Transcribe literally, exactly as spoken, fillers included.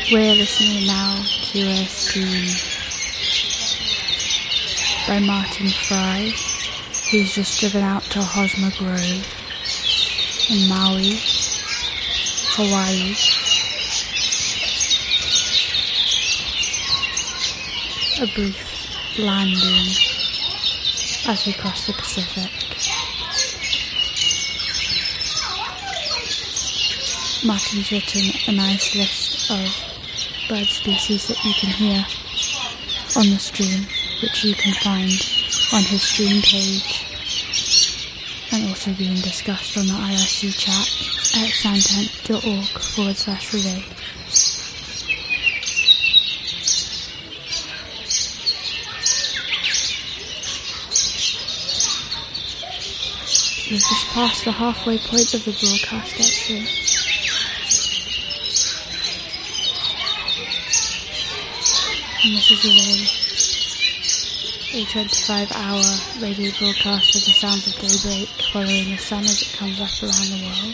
We're listening now to a stream by Martin Fry, who's just driven out to Hosmer Grove in Maui, Hawaii. A brief landing as we cross the Pacific. Martin's written a nice list of bird species that you can hear on the stream, which you can find on his stream page, and also being discussed on the I R C chat at soundtent.org forward slash relay. We've just passed the halfway point of the broadcast actually. And this is a, a twenty-five hour radio broadcast of the sounds of daybreak following the sun as it comes up around the world.